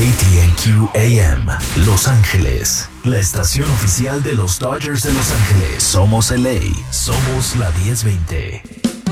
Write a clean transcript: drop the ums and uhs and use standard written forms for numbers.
KTNQ AM, Los Ángeles, la estación oficial de los Dodgers de Los Ángeles. Somos LA, somos la 1020.